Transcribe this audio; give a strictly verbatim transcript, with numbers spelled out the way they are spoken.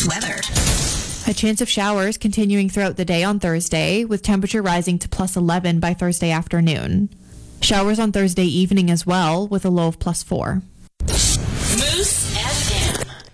weather. A chance of showers continuing throughout the day on Thursday, with temperature rising to plus eleven by Thursday afternoon. Showers on Thursday evening as well, with a low of plus four.